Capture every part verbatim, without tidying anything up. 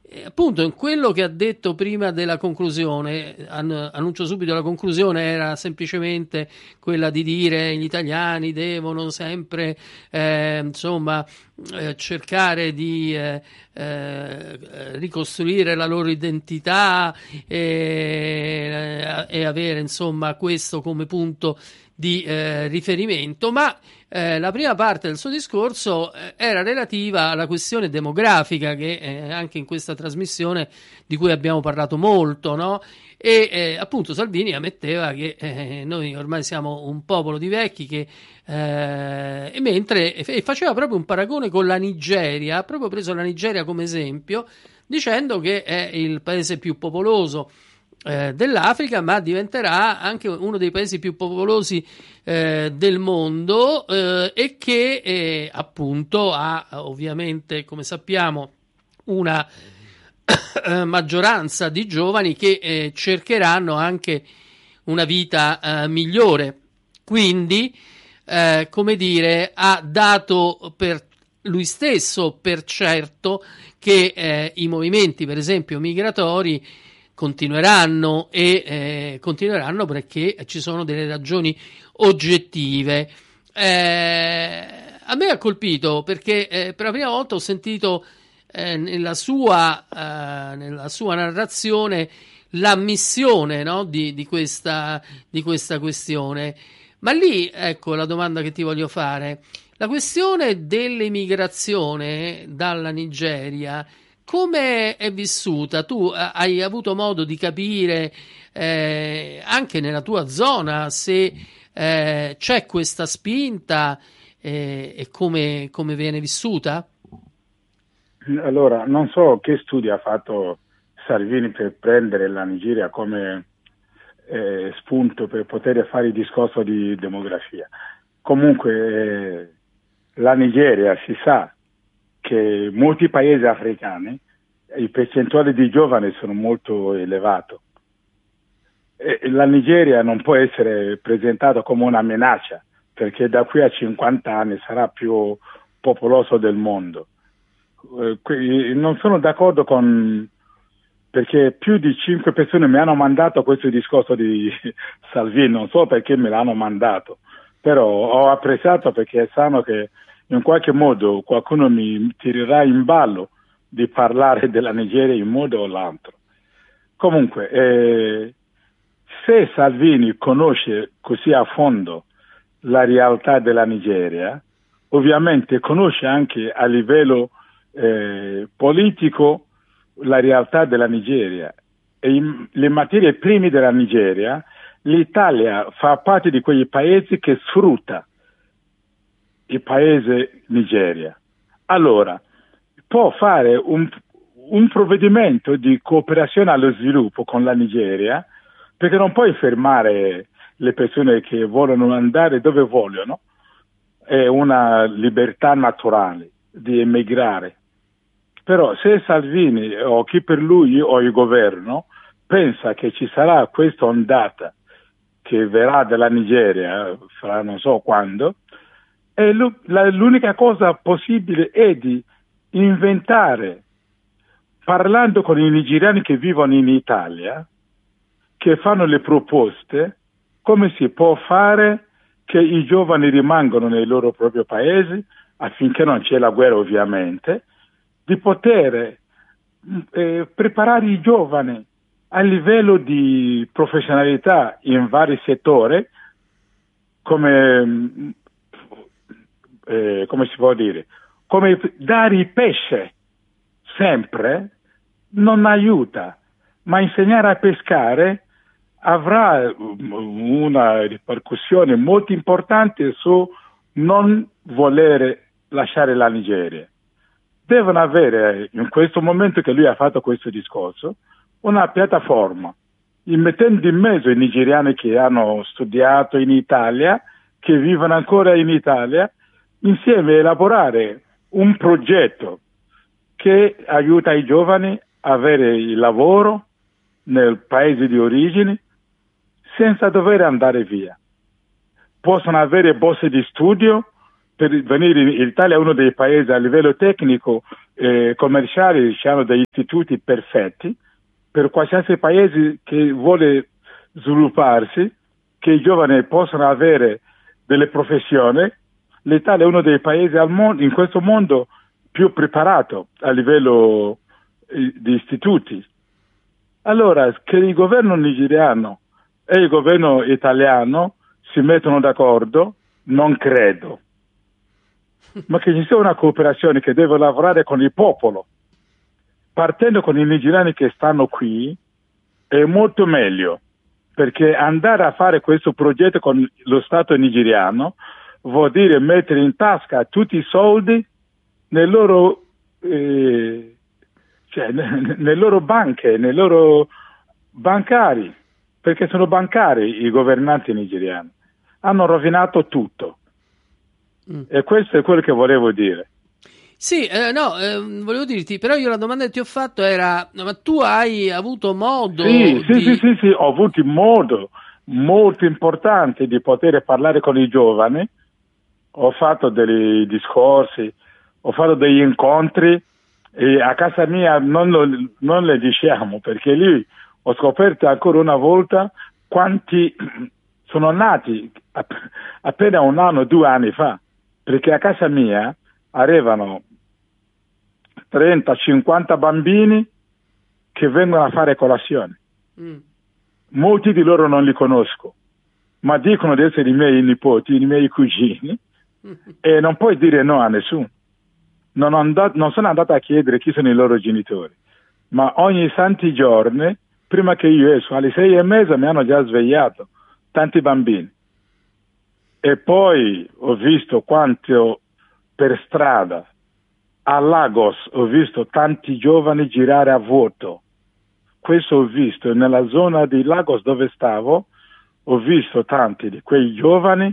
E appunto, in quello che ha detto prima della conclusione, an- annuncio subito la conclusione, era semplicemente quella di dire gli italiani devono sempre eh, insomma eh, cercare di eh, eh, ricostruire la loro identità e, e avere insomma questo come punto di eh, riferimento, ma eh, la prima parte del suo discorso eh, era relativa alla questione demografica, che eh, anche in questa trasmissione di cui abbiamo parlato molto, no? E eh, appunto Salvini ammetteva che eh, noi ormai siamo un popolo di vecchi che eh, e mentre e faceva proprio un paragone con la Nigeria, ha proprio preso la Nigeria come esempio, dicendo che è il paese più popoloso Eh, dell'Africa, ma diventerà anche uno dei paesi più popolosi eh, del mondo eh, e che eh, appunto ha ovviamente, come sappiamo, una eh, maggioranza di giovani che eh, cercheranno anche una vita eh, migliore. Quindi, eh, come dire, ha dato per lui stesso per certo che eh, i movimenti, per esempio, migratori continueranno e eh, continueranno perché ci sono delle ragioni oggettive. Eh, a me ha colpito perché eh, per la prima volta ho sentito eh, nella sua eh, nella sua narrazione l'ammissione, no, di, di questa di questa questione. Ma lì, ecco la domanda che ti voglio fare: la questione dell'emigrazione dalla Nigeria come è vissuta? Tu hai avuto modo di capire eh, anche nella tua zona se eh, c'è questa spinta eh, e come, come viene vissuta? Allora, non so che studi ha fatto Salvini per prendere la Nigeria come eh, spunto per poter fare il discorso di demografia. Comunque eh, la Nigeria si sa che molti paesi africani i percentuali di giovani sono molto elevati. E la Nigeria non può essere presentata come una minaccia perché da qui a cinquanta anni sarà più popoloso del mondo. Eh, non sono d'accordo con perché più di cinque persone mi hanno mandato questo discorso di Salvini, non so perché me l'hanno mandato, però ho apprezzato perché sanno che in qualche modo qualcuno mi tirerà in ballo di parlare della Nigeria in modo o l'altro. Comunque, eh, se Salvini conosce così a fondo la realtà della Nigeria, ovviamente conosce anche a livello eh, politico la realtà della Nigeria. E in, le materie prime della Nigeria, l'Italia fa parte di quei paesi che sfrutta il paese Nigeria. Allora, può fare un, un provvedimento di cooperazione allo sviluppo con la Nigeria, perché non puoi fermare le persone che vogliono andare dove vogliono, è una libertà naturale di emigrare. Però se Salvini o chi per lui o il governo pensa che ci sarà questa ondata che verrà dalla Nigeria fra non so quando, e l'unica cosa possibile è di inventare, parlando con i nigeriani che vivono in Italia, che fanno le proposte, come si può fare che i giovani rimangano nei loro propri paesi, affinché non c'è la guerra ovviamente, di poter eh, preparare i giovani a livello di professionalità in vari settori, come, eh, come si può dire, come dare il pesce sempre non aiuta, ma insegnare a pescare avrà una ripercussione molto importante su non voler lasciare la Nigeria. Devono avere, in questo momento che lui ha fatto questo discorso, una piattaforma, mettendo in mezzo i nigeriani che hanno studiato in Italia, che vivono ancora in Italia, insieme a elaborare un progetto che aiuta i giovani a avere il lavoro nel paese di origine senza dover andare via. Possono avere borse di studio per venire in Italia è uno dei paesi a livello tecnico e eh, commerciale, hanno degli istituti perfetti per qualsiasi paese che vuole svilupparsi, che i giovani possano avere delle professioni. L'Italia è uno dei paesi al mondo, in questo mondo più preparato a livello eh, di istituti. Allora, che il governo nigeriano e il governo italiano si mettono d'accordo, non credo. Ma che ci sia una cooperazione che deve lavorare con il popolo, partendo con i nigeriani che stanno qui, è molto meglio, perché andare a fare questo progetto con lo Stato nigeriano vuol dire mettere in tasca tutti i soldi nelle loro, eh, cioè, nelle loro banche, nei loro bancari, perché sono bancari i governanti nigeriani. Hanno rovinato tutto. Mm. E questo è quello che volevo dire. Sì, eh, no, eh, volevo dirti, però io la domanda che ti ho fatto era, ma tu hai avuto modo sì, di... Sì, sì, sì, sì, ho avuto modo molto importante di poter parlare con i giovani, ho fatto dei discorsi, ho fatto degli incontri e a casa mia non, lo, non le diciamo, perché lì ho scoperto ancora una volta quanti sono nati appena un anno, due anni fa, perché a casa mia arrivano trenta cinquanta bambini che vengono a fare colazione. Mm. Molti di loro non li conosco, ma dicono di essere i miei nipoti, i miei cugini, mm. e non puoi dire no a nessuno. Non, andato, non sono andato a chiedere chi sono i loro genitori, ma ogni santi giorni, prima che io esco, alle sei e mezza mi hanno già svegliato tanti bambini. E poi ho visto quanto per strada a Lagos ho visto tanti giovani girare a vuoto. Questo ho visto nella zona di Lagos dove stavo, ho visto tanti di quei giovani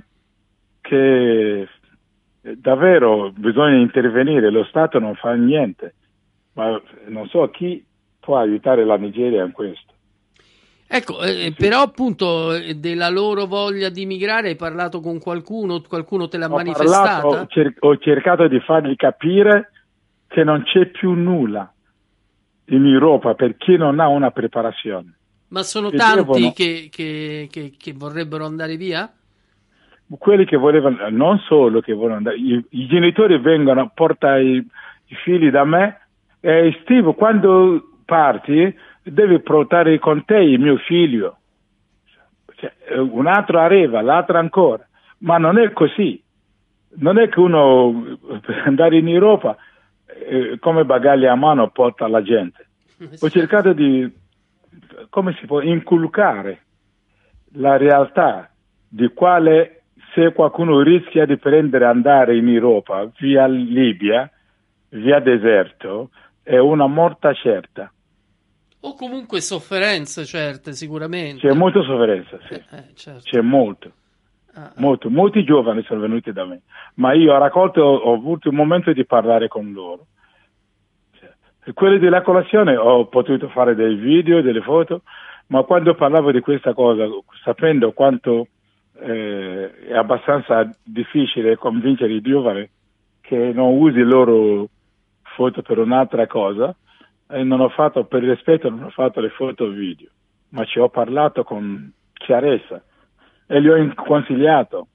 che davvero bisogna intervenire, lo Stato non fa niente, ma non so chi può aiutare la Nigeria in questo. Ecco, eh, sì. Però appunto della loro voglia di migrare hai parlato con qualcuno, qualcuno te l'ha ho manifestata? Parlato, ho, cer- ho cercato di fargli capire che non c'è più nulla in Europa per chi non ha una preparazione. Ma sono che tanti devono... che, che, che, che vorrebbero andare via? Quelli che volevano, non solo che volevano andare, i, i genitori vengono, portano i, i figli da me e Steve, quando parti devi portare con te il mio figlio. Cioè, un altro arriva, l'altro ancora, ma non è così. Non è che uno per andare in Europa eh, come bagagli a mano porta la gente. Ho cercato di, come si può, inculcare la realtà di quale, se qualcuno rischia di prendere e andare in Europa via Libia, via deserto, è una morte certa. O comunque sofferenze certe, sicuramente. C'è molta sofferenza, sì. Eh, eh, certo. C'è molto. Ah, molto. Molti giovani sono venuti da me, ma io ho raccolto, ho avuto un momento di parlare con loro. Cioè, quelli della colazione ho potuto fare dei video, delle foto, ma quando parlavo di questa cosa, sapendo quanto eh, è abbastanza difficile convincere i giovani che non usi le loro foto per un'altra cosa, e non ho fatto, per rispetto, non ho fatto le foto video, ma ci ho parlato con chiarezza e gli ho consigliato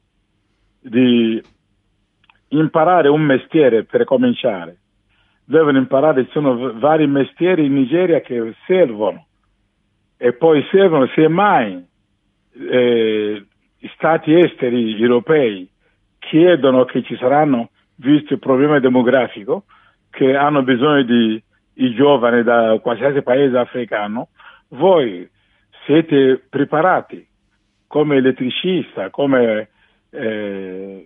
di imparare un mestiere per cominciare. Devono imparare, ci sono vari mestieri in Nigeria che servono e poi servono se mai eh, stati esteri europei chiedono che ci saranno, visto il problema demografico, che hanno bisogno di i giovani da qualsiasi paese africano, voi siete preparati come elettricista, come eh,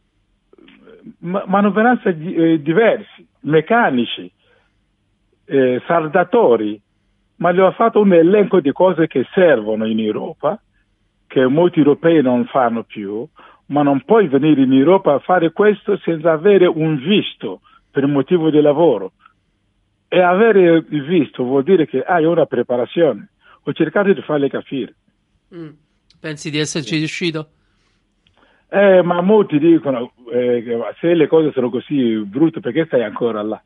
manovalanza eh, diversi, meccanici, eh, saldatori, ma gli ho fatto un elenco di cose che servono in Europa, che molti europei non fanno più, ma non puoi venire in Europa a fare questo senza avere un visto per motivo di lavoro. E avere il visto vuol dire che hai una preparazione. Ho cercato di farle capire. Mm. Pensi di esserci sì. riuscito? Eh, ma molti dicono, eh, che se le cose sono così brutte, perché stai ancora là?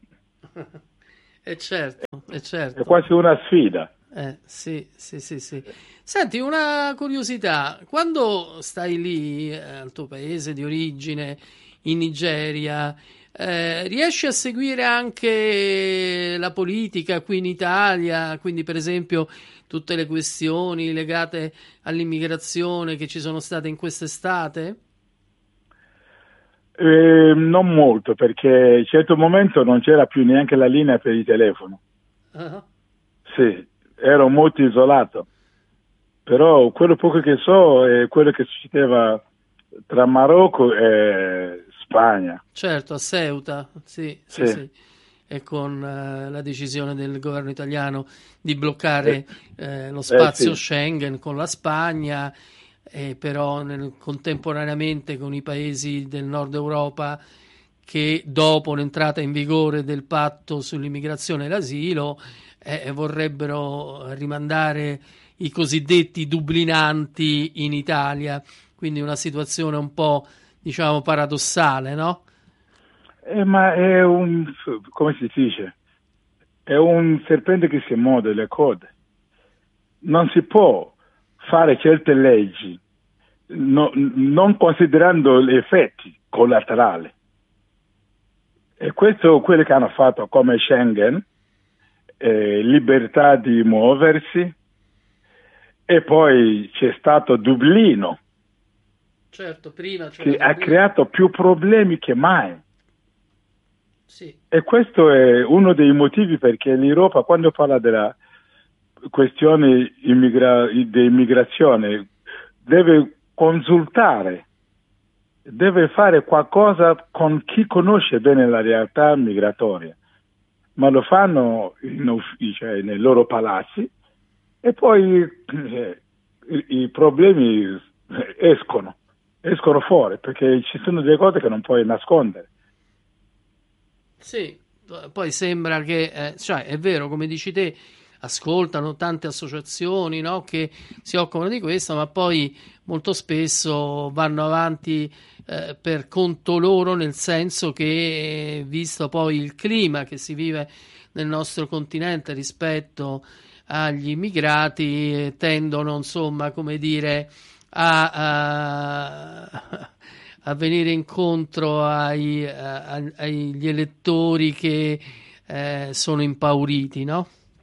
È certo, è È certo. quasi una sfida. Eh, sì, sì, sì, sì. Senti, una curiosità, quando stai lì, eh, al tuo paese di origine, in Nigeria, eh, riesci a seguire anche la politica qui in Italia, quindi per esempio tutte le questioni legate all'immigrazione che ci sono state in quest'estate? Eh, non molto, perché a un certo momento non c'era più neanche la linea per il telefono. Ah, Sì, ero molto isolato, però quello poco che so è quello che succedeva tra Marocco e Spagna. certo, a Ceuta, sì, sì, Sì, sì. E con eh, la decisione del governo italiano di eh, bloccare eh, lo eh, spazio sì. Schengen con la Spagna, e però nel- contemporaneamente con i paesi del nord Europa che dopo l'entrata in vigore del patto sull'immigrazione e l'asilo eh, vorrebbero rimandare i cosiddetti dublinanti in Italia, quindi una situazione un po', diciamo, paradossale, no? Eh, ma è un, come si dice? È un serpente che si morde le code. Non si può fare certe leggi no- non considerando gli effetti collaterali. E questo è quello che hanno fatto come Schengen, eh, libertà di muoversi, e poi c'è stato Dublino, Certo, prima che c'era ha Dublino. creato più problemi che mai. Sì, E questo è uno dei motivi perché l'Europa, quando parla della questione immigra- di immigrazione, deve consultare, deve fare qualcosa con chi conosce bene la realtà migratoria, ma lo fanno in uffici, cioè nei loro palazzi, e poi eh, i, i problemi escono, escono fuori, perché ci sono delle cose che non puoi nascondere. sì. Poi sembra che, eh, cioè, è vero, come dici te, ascoltano tante associazioni, no, che si occupano di questo, ma poi molto spesso vanno avanti eh, per conto loro, nel senso che, visto poi il clima che si vive nel nostro continente rispetto agli immigrati, eh, tendono, insomma, come dire, a, a, a venire incontro ai, a- agli elettori che eh, sono impauriti, no?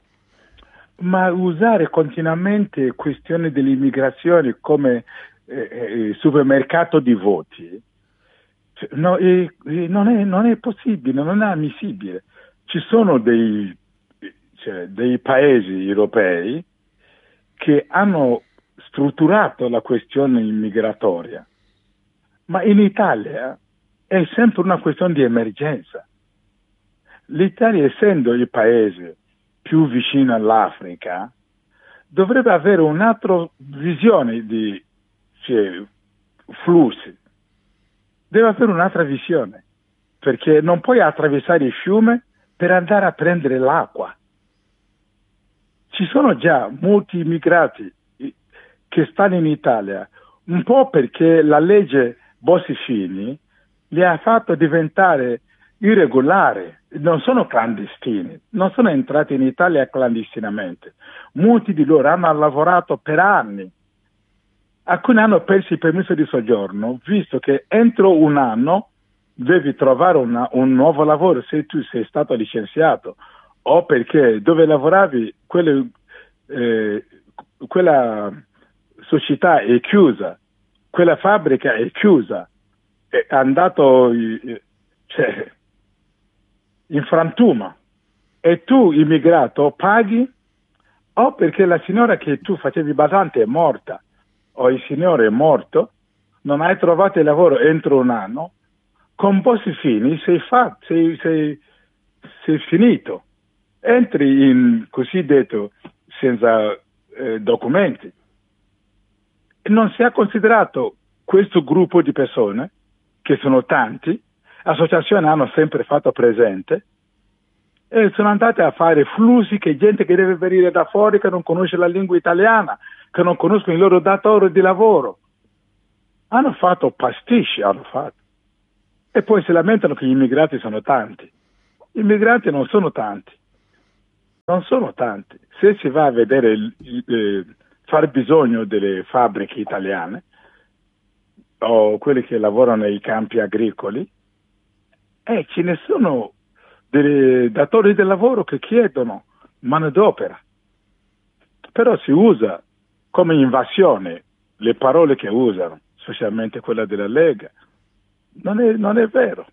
Ma usare continuamente questioni dell'immigrazione come eh, eh, supermercato di voti, cioè, no, eh, eh, non è, non è possibile, non è ammissibile. Ci sono dei, cioè, dei paesi europei che hanno strutturato la questione immigratoria, ma in Italia è sempre una questione di emergenza. L'Italia, essendo il paese più vicino all'Africa, dovrebbe avere un'altra visione di cioè, flussi, deve avere un'altra visione, perché non puoi attraversare il fiume per andare a prendere l'acqua. Ci sono già molti immigrati che stanno in Italia, un po' perché la legge Bossi-Fini li ha fatto diventare irregolari, non sono clandestini, non sono entrati in Italia clandestinamente. Molti di loro hanno lavorato per anni. Alcuni hanno perso il permesso di soggiorno, visto che entro un anno devi trovare una, un nuovo lavoro se tu sei stato licenziato, o perché dove lavoravi quelle, eh, quella società è chiusa, quella fabbrica è chiusa, è andato eh, cioè, in frantuma, e tu immigrato paghi o perché la signora che tu facevi badante è morta o il signore è morto, non hai trovato il lavoro entro un anno, con Bossi-Fini sei, fa- sei, sei, sei finito, entri in cosiddetto senza eh, documenti. E non si è considerato questo gruppo di persone, che sono tanti, associazioni hanno sempre fatto presente, e sono andate a fare flussi, che gente che deve venire da fuori, che non conosce la lingua italiana, che non conoscono il loro datore di lavoro. Hanno fatto pasticci, hanno fatto. E poi si lamentano che gli immigrati sono tanti. Gli immigrati non sono tanti. Non sono tanti. Se si va a vedere il, il, il far bisogno delle fabbriche italiane o quelli che lavorano nei campi agricoli, eh, ce ne sono dei datori di lavoro che chiedono manodopera. Però si usa come invasione le parole che usano, specialmente quella della Lega. Non è, non è vero.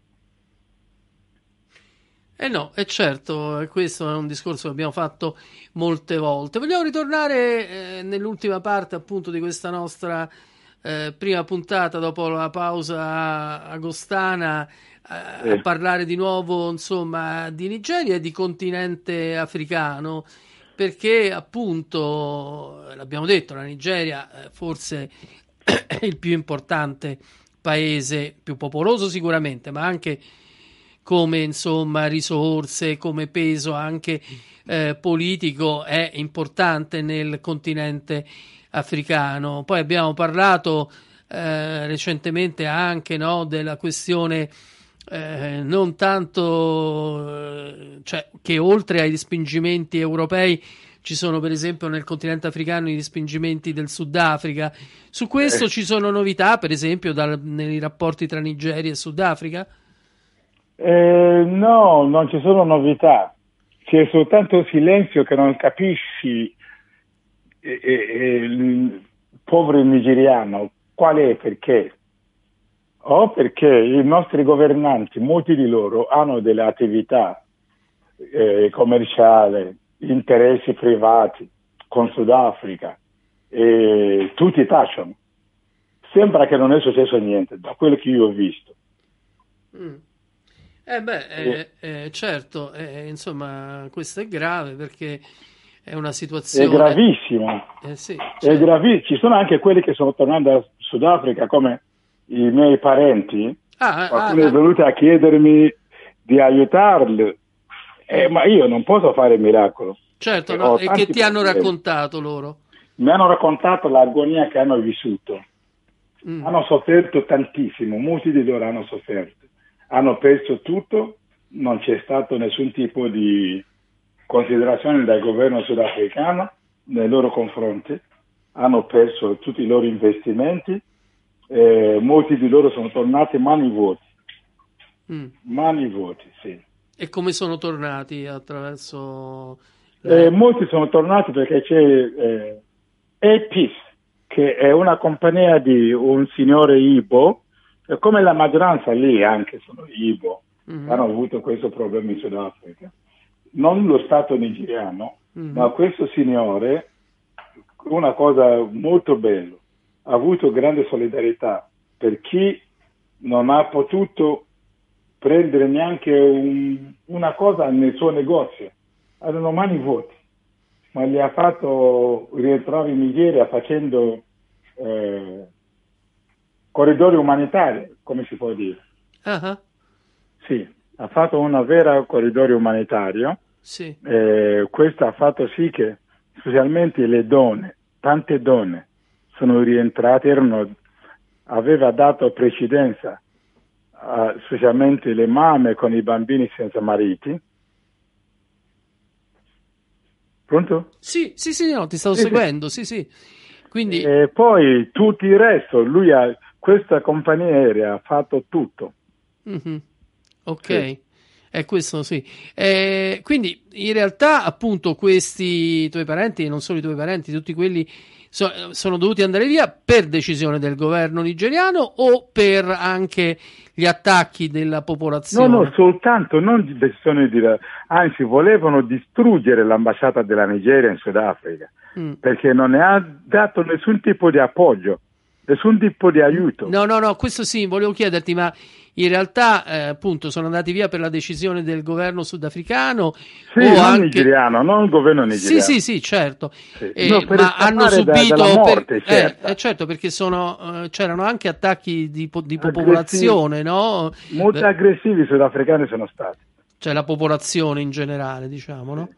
Eh no, è certo, questo è un discorso che abbiamo fatto molte volte. Vogliamo ritornare eh, nell'ultima parte appunto di questa nostra eh, prima puntata dopo la pausa agostana eh, Eh. a parlare di nuovo insomma di Nigeria e di continente africano, perché appunto l'abbiamo detto, la Nigeria eh, forse è il più importante paese, più popoloso sicuramente, ma anche come insomma risorse, come peso anche eh, politico è importante nel continente africano. Poi abbiamo parlato eh, recentemente anche, no, della questione eh, non tanto eh, cioè che oltre ai respingimenti europei ci sono per esempio nel continente africano i respingimenti del Sudafrica. Su questo Eh. ci sono novità, per esempio dal, nei rapporti tra Nigeria e Sudafrica? Eh, no, non ci sono novità, c'è soltanto silenzio che non capisci eh, eh, il povero nigeriano qual è, perché o perché i nostri governanti, molti di loro hanno delle attività eh, commerciali, interessi privati con Sudafrica e tutti tacciono. Sembra che non è successo niente da quello che io ho visto. Mm. Eh beh, eh, eh, certo, eh, insomma, questo è grave perché è una situazione... È gravissimo, eh, sì, certo. È gravissimo. Ci sono anche quelli che sono tornando da Sudafrica, come i miei parenti, Ah, qualcuno ah, è venuto a chiedermi di aiutarli, eh, ma io non posso fare miracolo. certo, Eh, no, ho e che tanti ti hanno problemi. raccontato loro? Mi hanno raccontato l'agonia che hanno vissuto. Mm. Hanno sofferto tantissimo, molti di loro hanno sofferto. Hanno perso tutto, non c'è stato nessun tipo di considerazione dal governo sudafricano nei loro confronti, hanno perso tutti i loro investimenti, eh, molti di loro sono tornati mani vuoti, Mm. mani vuoti, sì. E come sono tornati attraverso... Eh, molti sono tornati perché c'è eh, A-Peace, che è una compagnia di un signore Igbo, e come la maggioranza lì anche sono Igbo, Mm-hmm. hanno avuto questo problema in Sudafrica. Non lo Stato nigeriano, Mm-hmm. ma questo signore, una cosa molto bella, ha avuto grande solidarietà per chi non ha potuto prendere neanche un, una cosa nel suo negozio. Erano mani vuote, ma li ha fatto rientrare in Nigeria facendo eh, corridoi umanitari, come si può dire. Ah, Sì, ha fatto una vera corridoio umanitario. sì. Eh, questo ha fatto sì che specialmente le donne, tante donne sono rientrate, erano, aveva dato precedenza a, specialmente le mamme con i bambini senza mariti. Pronto? Sì, sì, sì, no, ti stavo Sì, seguendo, sì, sì. Quindi, E poi tutto il resto, lui ha, questa compagnia aerea ha fatto tutto. mhm, ok, Sì. è questo sì. Eh, quindi in realtà appunto questi tuoi parenti, e non solo i tuoi parenti, tutti quelli so- sono dovuti andare via per decisione del governo nigeriano o per anche gli attacchi della No, popolazione? no, soltanto, non di decisione di, anzi volevano distruggere l'ambasciata della Nigeria in Sudafrica, Mm. perché non ne ha dato nessun tipo di appoggio, nessun tipo di aiuto. No, no, no, questo sì, volevo chiederti, ma in realtà eh, appunto sono andati via per la decisione del governo sudafricano Sì, o non anche... nigeriano, non il governo nigeriano. Sì, sì, sì, certo. Sì. Eh, No, per ma hanno scappare da- subito dalla morte, per- certo. eh, eh, certo, perché sono, eh, c'erano anche attacchi di, po- di Aggressivi. popolazione, no? Molto Beh, aggressivi i sudafricani sono stati. cioè la popolazione in generale, diciamo, no?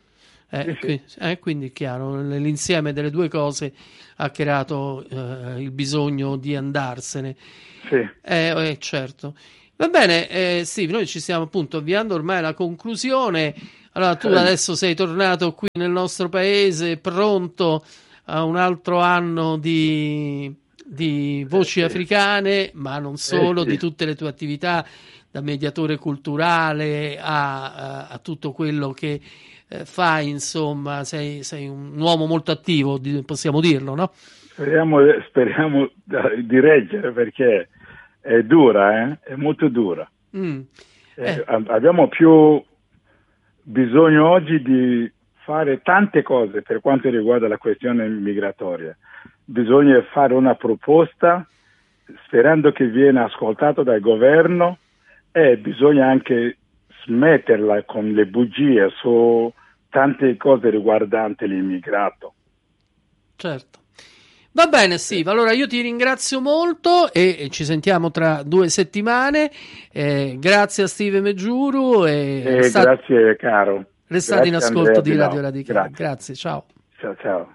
Eh, Sì, qui- sì. eh, quindi è chiaro, l'insieme delle due cose ha creato eh, il bisogno di andarsene. Sì. Eh, eh, certo. Va bene, eh, Steve, noi ci stiamo appunto avviando ormai alla conclusione. Allora, tu Eh, adesso sei tornato qui nel nostro paese, pronto a un altro anno di, di eh, voci sì. africane, ma non Eh, solo, di sì. tutte le tue attività, da mediatore culturale a, a- a tutto quello che eh, fai, insomma, sei, sei un uomo molto attivo, di- possiamo dirlo, no? Speriamo, speriamo di reggere perché è dura, eh? È molto dura. Mm. Eh, Eh, abbiamo più bisogno oggi di fare tante cose per quanto riguarda la questione migratoria. Bisogna fare una proposta sperando che viene ascoltato dal governo e bisogna anche smetterla con le bugie su tante cose riguardanti l'immigrato. certo. Va bene, Sì. Steve. Allora io ti ringrazio molto e e ci sentiamo tra due settimane. Eh, grazie a Steve Meggiuru e E restate, grazie caro, restate in grazie ascolto Andrea di Radio Bilau, Radicale. grazie, Grazie, ciao. ciao ciao.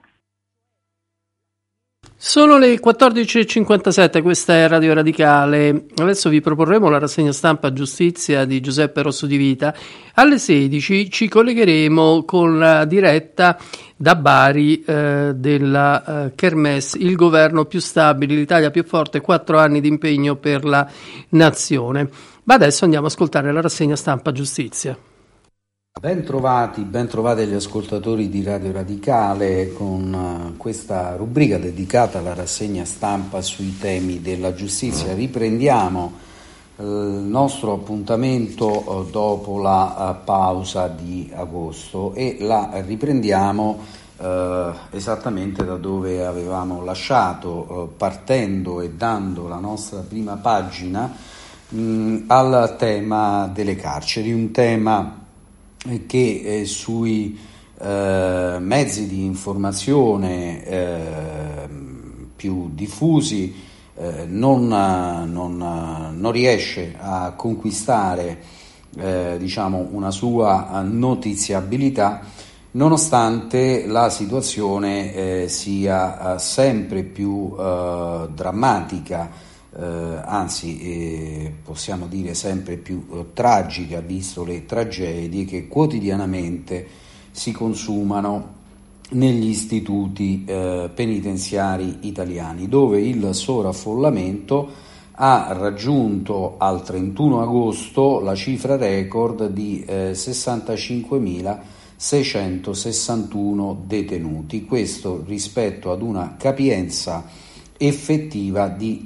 Sono le quattordici e cinquantasette, questa è Radio Radicale. Adesso vi proporremo la rassegna stampa Giustizia di Giuseppe Rosso di Vita. Alle sedici ci collegheremo con la diretta da Bari eh, della eh, Kermesse, il governo più stabile, l'Italia più forte, quattro anni di impegno per la nazione. Ma adesso andiamo ad ascoltare la rassegna stampa Giustizia. Ben trovati, ben trovati gli ascoltatori di Radio Radicale con uh, questa rubrica dedicata alla rassegna stampa sui temi della giustizia. Riprendiamo uh, il nostro appuntamento uh, dopo la uh, pausa di agosto e la riprendiamo uh, esattamente da dove avevamo lasciato, uh, partendo e dando la nostra prima pagina mh, al tema delle carceri, un tema che eh, sui eh, mezzi di informazione eh, più diffusi eh, non, non, non riesce a conquistare eh, diciamo una sua notiziabilità, nonostante la situazione eh, sia sempre più eh, drammatica. Eh, anzi eh, possiamo dire sempre più eh, tragica, visto le tragedie che quotidianamente si consumano negli istituti eh, penitenziari italiani, dove il sovraffollamento ha raggiunto al trentuno agosto la cifra record di eh, sessantacinquemilaseicentosessantuno detenuti, questo rispetto ad una capienza effettiva di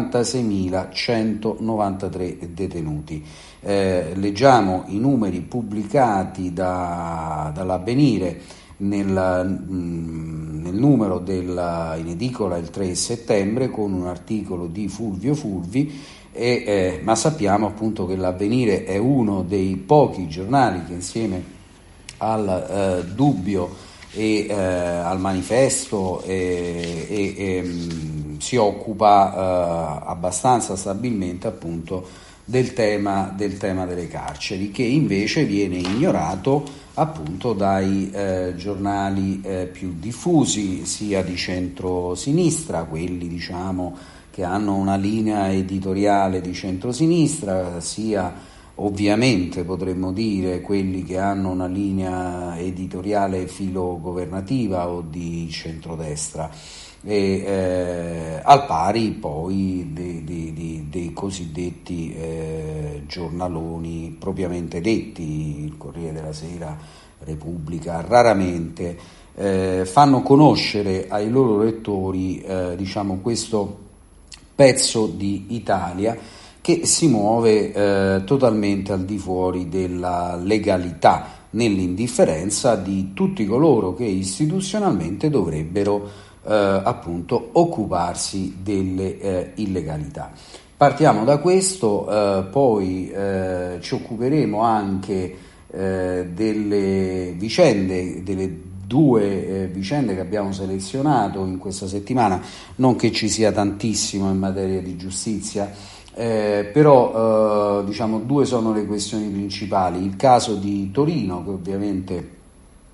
quarantaseimilacentonovantatré detenuti. Eh, leggiamo i numeri pubblicati da, dall'Avvenire nel, mh, nel numero del, in edicola il tre settembre con un articolo di Fulvio Fulvi, e, eh, ma sappiamo appunto che l'Avvenire è uno dei pochi giornali che insieme al eh, Dubbio e eh, al Manifesto e, e, e mh, si occupa eh, abbastanza stabilmente appunto del tema, del tema delle carceri, che invece viene ignorato appunto dai eh, giornali eh, più diffusi, sia di centro-sinistra, quelli diciamo che hanno una linea editoriale di centro-sinistra, sia ovviamente potremmo dire quelli che hanno una linea editoriale filogovernativa o di centrodestra, e eh, al pari poi dei, dei, dei, dei cosiddetti eh, giornaloni propriamente detti, il Corriere della Sera, Repubblica, raramente eh, fanno conoscere ai loro lettori eh, diciamo questo pezzo di Italia che si muove eh, totalmente al di fuori della legalità, nell'indifferenza di tutti coloro che istituzionalmente dovrebbero eh, appunto occuparsi delle eh, illegalità. Partiamo da questo, eh, poi eh, ci occuperemo anche eh, delle vicende, delle due eh, vicende che abbiamo selezionato in questa settimana, non che ci sia tantissimo in materia di giustizia. Eh, però eh, diciamo due sono le questioni principali: il caso di Torino, che ovviamente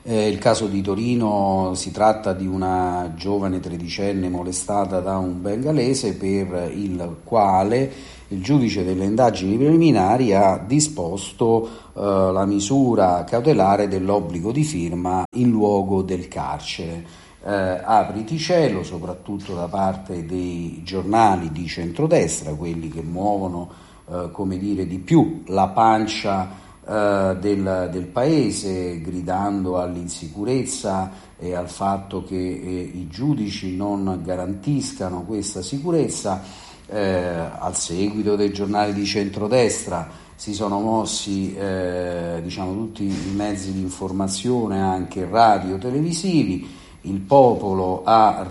Eh, il caso di Torino, si tratta di una giovane tredicenne molestata da un bengalese, per il quale il giudice delle indagini preliminari ha disposto eh, la misura cautelare dell'obbligo di firma in luogo del carcere. Eh, apriti cielo, soprattutto da parte dei giornali di centrodestra, quelli che muovono eh, come dire di più la pancia Uh, del, del paese, gridando all'insicurezza e al fatto che eh, i giudici non garantiscano questa sicurezza. Eh, al seguito dei giornali di centrodestra si sono mossi eh, diciamo tutti i mezzi di informazione, anche radio, televisivi. Il popolo ha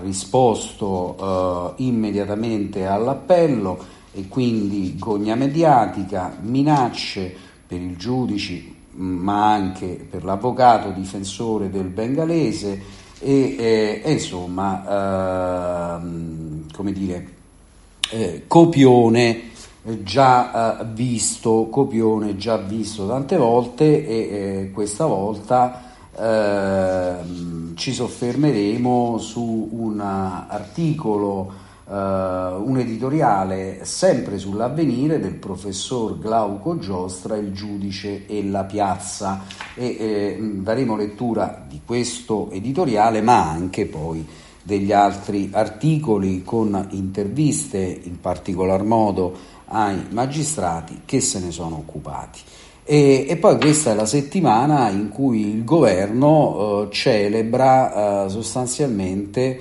risposto eh, immediatamente all'appello, e quindi gogna mediatica, minacce per il giudice, ma anche per l'avvocato difensore del bengalese, e, e, e insomma eh, come dire eh, copione già eh, visto copione già visto tante volte, e eh, questa volta eh, ci soffermeremo su un articolo, Uh, un editoriale sempre sull'Avvenire del professor Glauco Giostra, Il giudice e la piazza, e eh, daremo lettura di questo editoriale, ma anche poi degli altri articoli con interviste, in particolar modo ai magistrati che se ne sono occupati. E, e poi questa è la settimana in cui il governo uh, celebra uh, sostanzialmente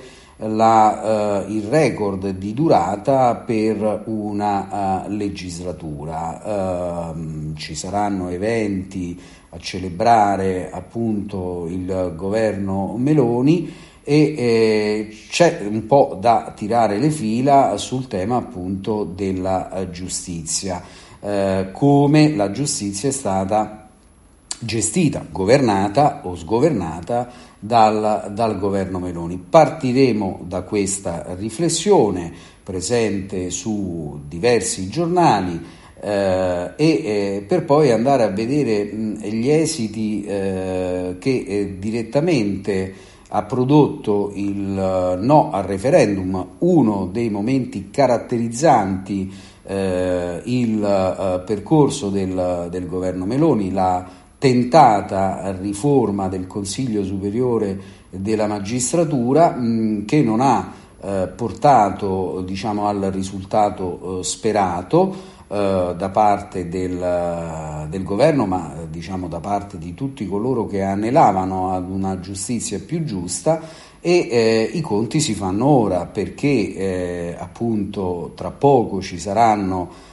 La, uh, il record di durata per una uh, legislatura. Uh, ci saranno eventi a celebrare appunto il governo Meloni, e eh, c'è un po' da tirare le fila sul tema appunto della uh, giustizia, uh, come la giustizia è stata gestita, governata o sgovernata dal, dal governo Meloni. Partiremo da questa riflessione presente su diversi giornali eh, e eh, per poi andare a vedere mh, gli esiti eh, che eh, direttamente ha prodotto il no al referendum, uno dei momenti caratterizzanti eh, il eh, percorso del, del governo Meloni, la tentata riforma del Consiglio Superiore della Magistratura, mh, che non ha eh, portato diciamo al risultato eh, sperato eh, da parte del, del governo, ma diciamo da parte di tutti coloro che annelavano ad una giustizia più giusta. E eh, i conti si fanno ora, perché eh, appunto tra poco ci saranno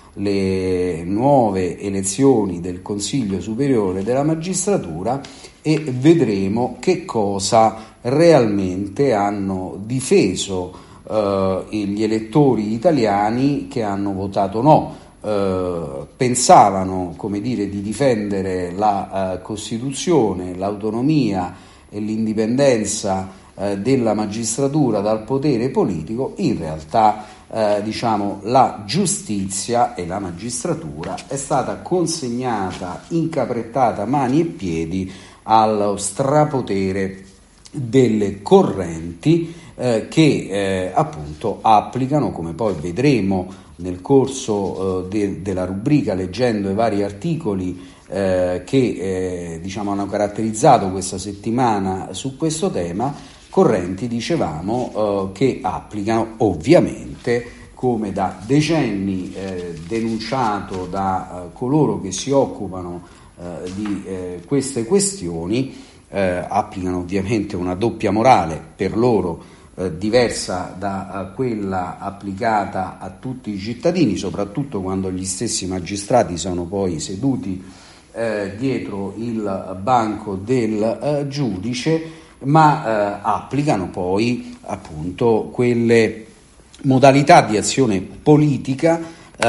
le nuove elezioni del Consiglio Superiore della Magistratura, e vedremo che cosa realmente hanno difeso eh, gli elettori italiani che hanno votato no. Eh, pensavano, come dire, di difendere la eh, Costituzione, l'autonomia e l'indipendenza eh, della magistratura dal potere politico. In realtà Eh, diciamo la giustizia e la magistratura è stata consegnata, incaprettata mani e piedi allo strapotere delle correnti eh, che eh, appunto applicano, come poi vedremo nel corso eh, de- della rubrica, leggendo i vari articoli eh, che eh, diciamo hanno caratterizzato questa settimana su questo tema, correnti, dicevamo, eh, che applicano ovviamente, come da decenni eh, denunciato da eh, coloro che si occupano eh, di eh, queste questioni, eh, applicano ovviamente una doppia morale per loro eh, diversa da eh, quella applicata a tutti i cittadini, soprattutto quando gli stessi magistrati sono poi seduti eh, dietro il banco del eh, giudice, ma eh, applicano poi appunto quelle modalità di azione politica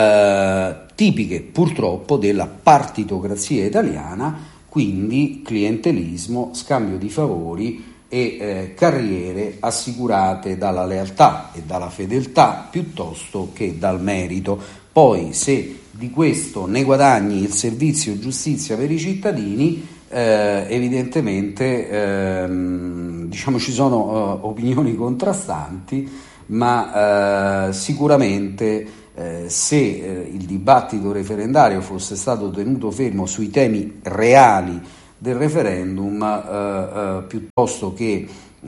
eh, tipiche purtroppo della partitocrazia italiana, quindi clientelismo, scambio di favori e eh, carriere assicurate dalla lealtà e dalla fedeltà piuttosto che dal merito. Poi, se di questo ne guadagni il servizio giustizia per i cittadini, eh, evidentemente ehm, diciamo ci sono eh, opinioni contrastanti, ma eh, sicuramente eh, se eh, il dibattito referendario fosse stato tenuto fermo sui temi reali del referendum, eh, eh, piuttosto che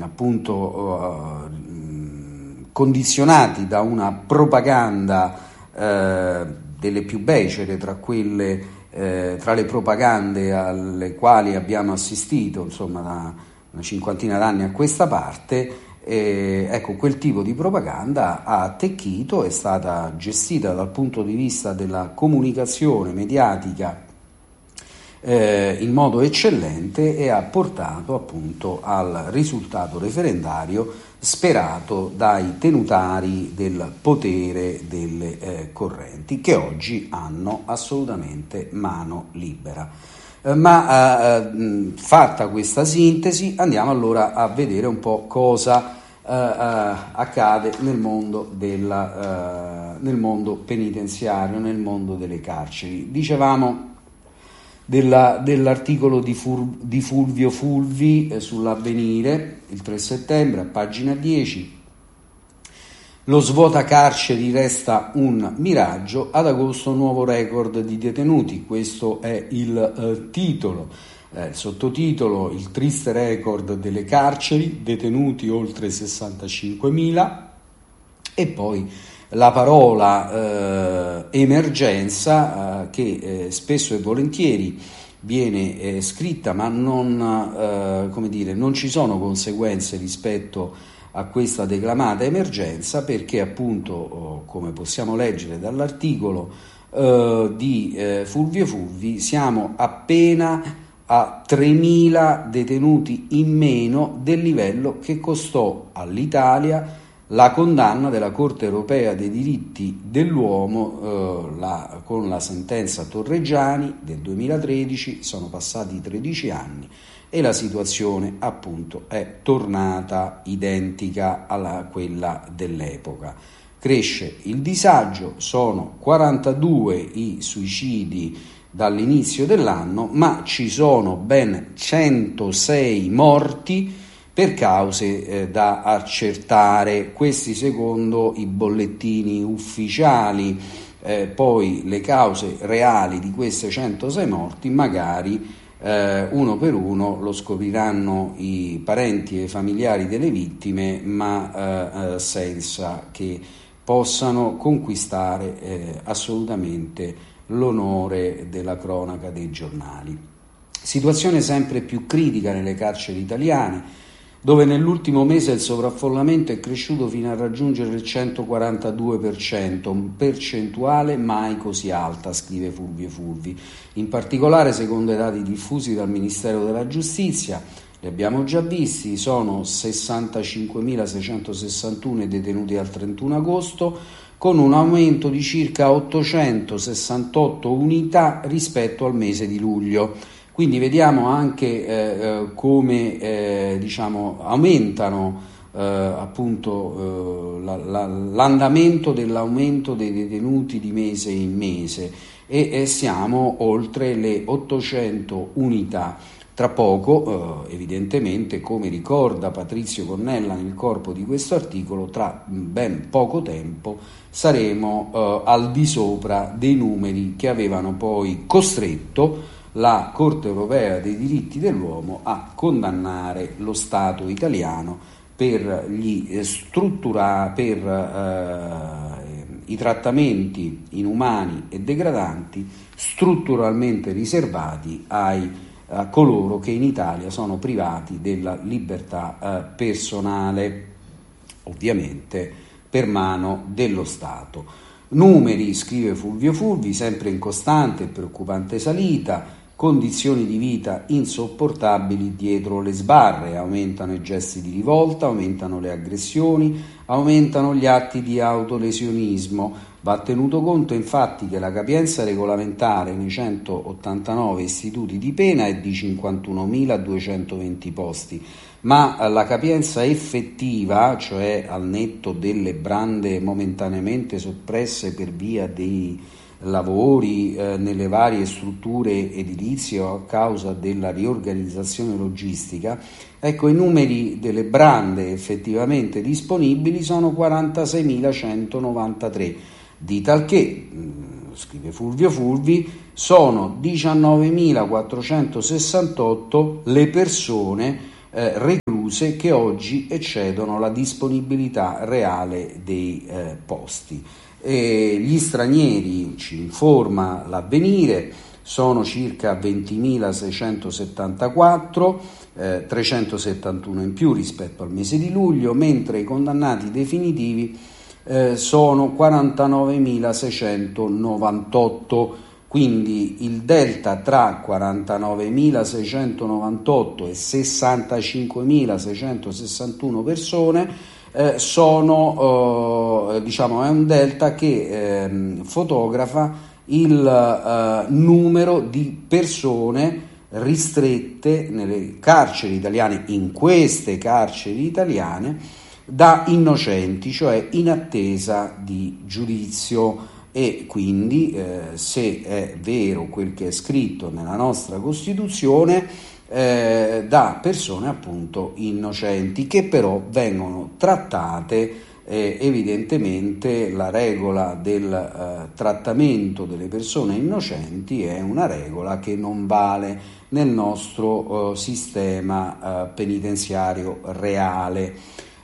appunto eh, condizionati da una propaganda eh, delle più becere tra quelle eh, tra le propagande alle quali abbiamo assistito insomma da una cinquantina d'anni a questa parte, eh, ecco, quel tipo di propaganda ha attecchito, è stata gestita dal punto di vista della comunicazione mediatica Eh, in modo eccellente e ha portato appunto al risultato referendario sperato dai tenutari del potere delle eh, correnti, che oggi hanno assolutamente mano libera. Eh, ma eh, fatta questa sintesi, andiamo allora a vedere un po' cosa eh, eh, accade nel mondo, della, eh, nel mondo penitenziario, nel mondo delle carceri. Dicevamo Della, dell'articolo di, Fur, di Fulvio Fulvi eh, sull'Avvenire il tre settembre a pagina dieci: lo svuota carceri resta un miraggio, ad agosto nuovo record di detenuti. Questo è il eh, titolo, eh, il sottotitolo: il triste record delle carceri, detenuti oltre sessantacinquemila. E poi la parola eh, emergenza, eh, che eh, spesso e volentieri viene eh, scritta, ma non, eh, come dire, non ci sono conseguenze rispetto a questa declamata emergenza, perché appunto, oh, come possiamo leggere dall'articolo eh, di eh, Fulvio Fulvi, siamo appena a tremila detenuti in meno del livello che costò all'Italia la condanna della Corte Europea dei Diritti dell'Uomo eh, la, con la sentenza Torreggiani del duemilatredici. Sono passati tredici anni e la situazione appunto è tornata identica a quella dell'epoca. Cresce il disagio, sono quarantadue i suicidi dall'inizio dell'anno, ma ci sono ben centosei morti per cause eh, da accertare, questi secondo i bollettini ufficiali. Eh, poi le cause reali di queste centosei morti magari eh, uno per uno lo scopriranno i parenti e i familiari delle vittime, ma eh, senza che possano conquistare eh, assolutamente l'onore della cronaca dei giornali. Situazione sempre più critica nelle carceri italiane, dove nell'ultimo mese il sovraffollamento è cresciuto fino a raggiungere il centoquarantadue per cento, un percentuale mai così alta, scrive Fulvio Fulvi. In particolare, secondo i dati diffusi dal Ministero della Giustizia, li abbiamo già visti, sono sessantacinquemilaseicentosessantuno detenuti al trentuno agosto, con un aumento di circa ottocentosessantotto unità rispetto al mese di luglio. Quindi vediamo anche eh, come eh, diciamo, aumentano eh, appunto eh, la, la, l'andamento dell'aumento dei detenuti di mese in mese e, e siamo oltre le ottocento unità. Tra poco, eh, evidentemente, come ricorda Patrizio Connella nel corpo di questo articolo, tra ben poco tempo saremo eh, al di sopra dei numeri che avevano poi costretto la Corte Europea dei Diritti dell'Uomo a condannare lo Stato italiano per gli struttura, per eh, i trattamenti inumani e degradanti strutturalmente riservati ai, a coloro che in Italia sono privati della libertà eh, personale, ovviamente per mano dello Stato. Numeri, scrive Fulvio Fulvi, sempre in costante e preoccupante salita, condizioni di vita insopportabili dietro le sbarre, aumentano i gesti di rivolta, aumentano le aggressioni, aumentano gli atti di autolesionismo. Va tenuto conto infatti che la capienza regolamentare nei centottantanove istituti di pena è di cinquantunomiladuecentoventi posti, ma la capienza effettiva, cioè al netto delle brande momentaneamente soppresse per via dei lavori eh, nelle varie strutture edilizie o a causa della riorganizzazione logistica, ecco, i numeri delle brande effettivamente disponibili sono quarantaseimilacentonovantatré, di talché, scrive Fulvio Fulvi, sono diciannovemilaquattrocentosessantotto le persone eh, recluse che oggi eccedono la disponibilità reale dei eh, posti. E gli stranieri, ci informa l'Avvenire, sono circa ventimilaseicentosettantaquattro, eh, trecentosettantuno in più rispetto al mese di luglio, mentre i condannati definitivi eh, sono quarantanovemilaseicentonovantotto, quindi il delta tra quarantanovemilaseicentonovantotto e sessantacinquemilaseicentosessantuno persone Eh, sono eh, diciamo è un delta che eh, fotografa il eh, numero di persone ristrette nelle carceri italiane, in queste carceri italiane, da innocenti, cioè in attesa di giudizio. E quindi eh, se è vero quel che è scritto nella nostra Costituzione, Eh, da persone appunto innocenti, che però vengono trattate eh, evidentemente. La regola del eh, trattamento delle persone innocenti è una regola che non vale nel nostro eh, sistema eh, penitenziario reale.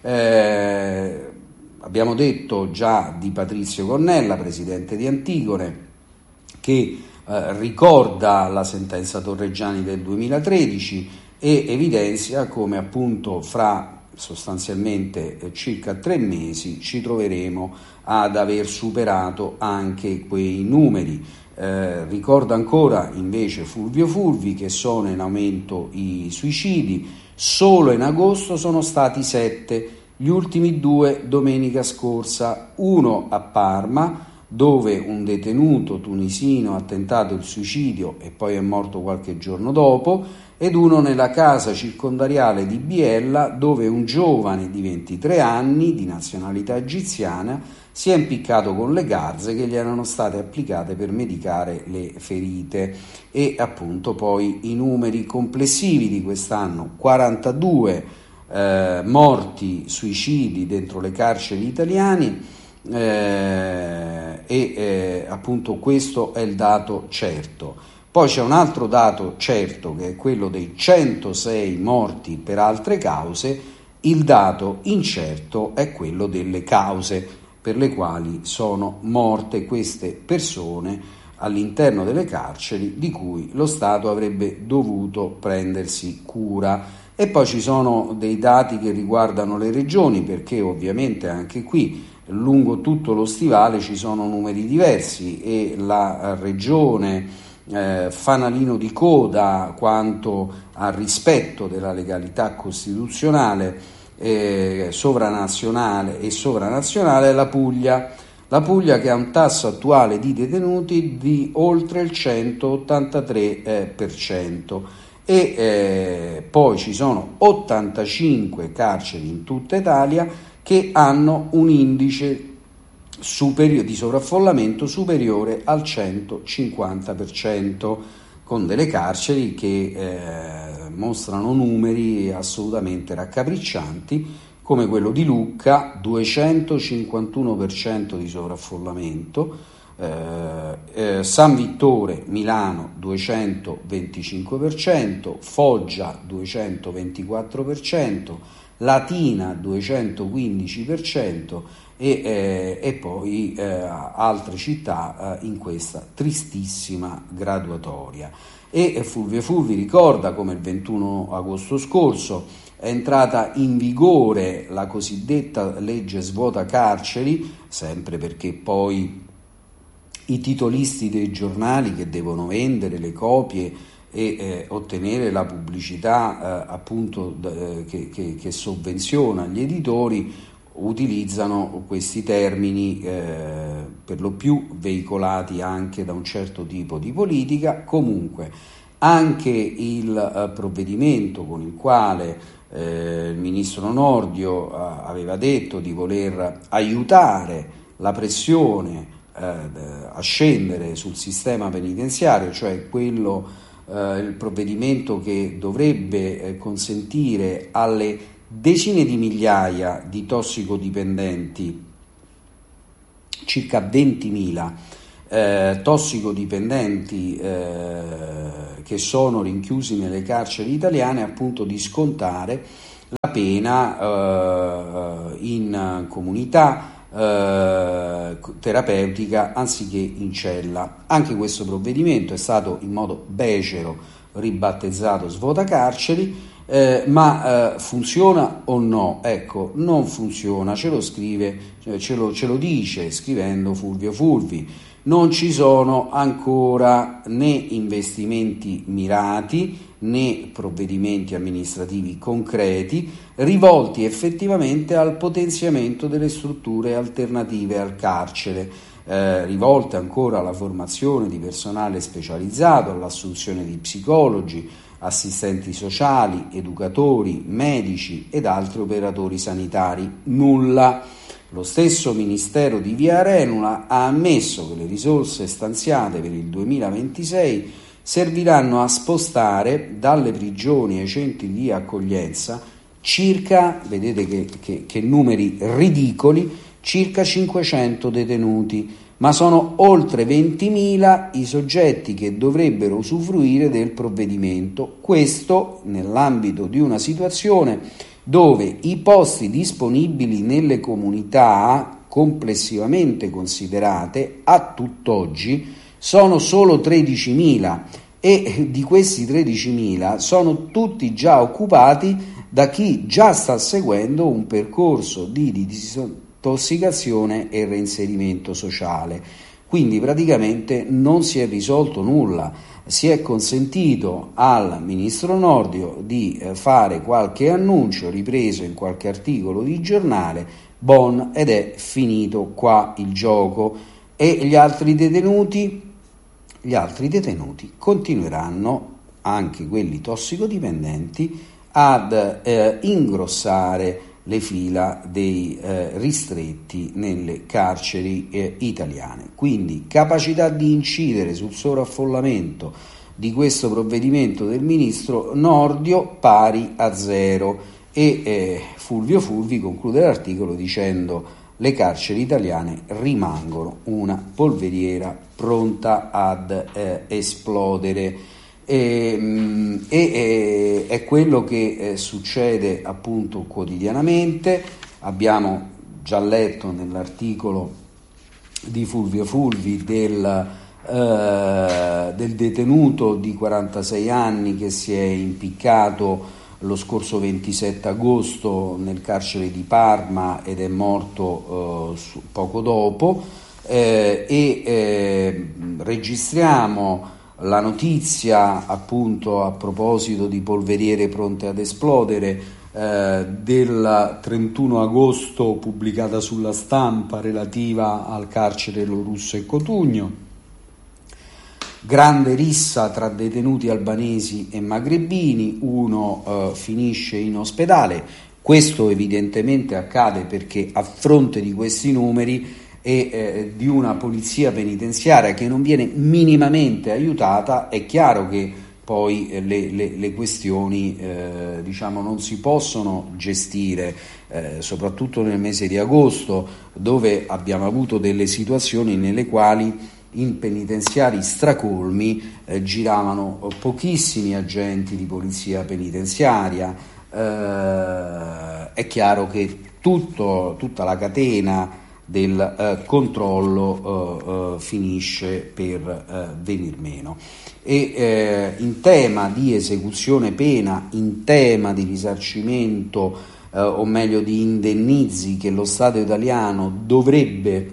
Eh, abbiamo detto già di Patrizio Connella, presidente di Antigone, che Eh, ricorda la sentenza Torreggiani del duemilatredici e evidenzia come appunto fra sostanzialmente eh, circa tre mesi ci troveremo ad aver superato anche quei numeri. Eh, ricorda ancora invece Fulvio Fulvi che sono in aumento i suicidi, solo in agosto sono stati sette, gli ultimi due domenica scorsa, uno a Parma, dove un detenuto tunisino ha tentato il suicidio e poi è morto qualche giorno dopo, ed uno nella casa circondariale di Biella, dove un giovane di ventitré anni di nazionalità egiziana si è impiccato con le garze che gli erano state applicate per medicare le ferite. E appunto poi i numeri complessivi di quest'anno: quarantadue eh, morti suicidi dentro le carceri italiane. Eh, e eh, appunto questo è il dato certo. Poi c'è un altro dato certo, che è quello dei centosei morti per altre cause. Il dato incerto è quello delle cause per le quali sono morte queste persone all'interno delle carceri, di cui lo Stato avrebbe dovuto prendersi cura. E poi ci sono dei dati che riguardano le regioni, perché ovviamente anche qui lungo tutto lo stivale ci sono numeri diversi, e la regione eh, fanalino di coda quanto al rispetto della legalità costituzionale, eh, sovranazionale e sovranazionale è la Puglia. La Puglia, che ha un tasso attuale di detenuti di oltre il centottantatré eh, per cento, e eh, poi ci sono ottantacinque carceri in tutta Italia che hanno un indice superiore di sovraffollamento superiore al centocinquanta per cento, con delle carceri che eh, mostrano numeri assolutamente raccapriccianti, come quello di Lucca, duecentocinquantuno per cento di sovraffollamento, eh, eh, San Vittore, Milano, duecentoventicinque per cento, Foggia, duecentoventiquattro per cento, Latina duecentoquindici per cento e, eh, e poi eh, altre città eh, in questa tristissima graduatoria. E Fulvio Fulvi ricorda come il ventuno agosto scorso è entrata in vigore la cosiddetta legge svuota carceri, sempre perché poi i titolisti dei giornali, che devono vendere le copie e eh, ottenere la pubblicità eh, appunto eh, che, che, che sovvenziona gli editori, utilizzano questi termini eh, per lo più veicolati anche da un certo tipo di politica. Comunque anche il eh, provvedimento con il quale eh, il ministro Nordio eh, aveva detto di voler aiutare la pressione eh, a scendere sul sistema penitenziario, cioè quello, eh, il provvedimento che dovrebbe eh, consentire alle decine di migliaia di tossicodipendenti, circa ventimila eh, tossicodipendenti eh, che sono rinchiusi nelle carceri italiane, appunto di scontare la pena eh, in comunità eh, terapeutica anziché in cella. Anche questo provvedimento è stato in modo becero ribattezzato svuota carceri. Eh, ma eh, funziona o no? Ecco, non funziona, ce lo scrive, ce lo, ce lo dice scrivendo Fulvio Fulvi. Non ci sono ancora né investimenti mirati né provvedimenti amministrativi concreti rivolti effettivamente al potenziamento delle strutture alternative al carcere, eh, rivolte ancora alla formazione di personale specializzato, all'assunzione di psicologi, assistenti sociali, educatori, medici ed altri operatori sanitari. Nulla. Lo stesso Ministero di Via Arenula ha ammesso che le risorse stanziate per il duemilaventisei serviranno a spostare dalle prigioni ai centri di accoglienza circa, vedete che, che, che numeri ridicoli, circa cinquecento detenuti, ma sono oltre ventimila i soggetti che dovrebbero usufruire del provvedimento, questo nell'ambito di una situazione dove i posti disponibili nelle comunità complessivamente considerate a tutt'oggi sono solo tredicimila e di questi tredicimila sono tutti già occupati da chi già sta seguendo un percorso di disintossicazione e reinserimento sociale. Quindi praticamente non si è risolto nulla. Si è consentito al ministro Nordio di fare qualche annuncio ripreso in qualche articolo di giornale, bon, ed è finito qua il gioco. E gli altri detenuti? Gli altri detenuti continueranno, anche quelli tossicodipendenti, ad eh, ingrossare le fila dei eh, ristretti nelle carceri eh, italiane. Quindi capacità di incidere sul sovraffollamento di questo provvedimento del ministro Nordio pari a zero e eh, Fulvio Fulvi conclude l'articolo dicendo: le carceri italiane rimangono una polveriera pronta ad eh, esplodere. E, e, e è quello che eh, succede appunto quotidianamente. Abbiamo già letto nell'articolo di Fulvio Fulvi del, eh, del detenuto di quarantasei anni che si è impiccato lo scorso ventisette agosto nel carcere di Parma ed è morto eh, su, poco dopo eh, e eh, registriamo la notizia appunto a proposito di polveriere pronte ad esplodere eh, del trentuno agosto pubblicata sulla Stampa relativa al carcere Lorusso e Cotugno. Grande rissa tra detenuti albanesi e magrebini, uno eh, finisce in ospedale. Questo evidentemente accade perché a fronte di questi numeri e eh, di una polizia penitenziaria che non viene minimamente aiutata, è chiaro che poi eh, le, le, le questioni eh, diciamo non si possono gestire, eh, soprattutto nel mese di agosto, dove abbiamo avuto delle situazioni nelle quali in penitenziari stracolmi eh, giravano pochissimi agenti di polizia penitenziaria. Eh, è chiaro che tutto, tutta la catena del eh, controllo eh, eh, finisce per eh, venir meno e eh, in tema di esecuzione pena, in tema di risarcimento eh, o meglio di indennizi che lo Stato italiano dovrebbe